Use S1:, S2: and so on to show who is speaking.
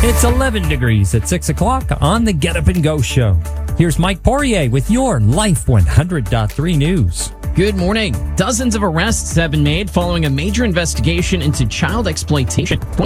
S1: It's 11 degrees at 6 o'clock on the Get Up and Go show. Here's Mike Poirier with your Life 100.3 news.
S2: Good morning. Dozens of arrests have been made following a major investigation into child exploitation.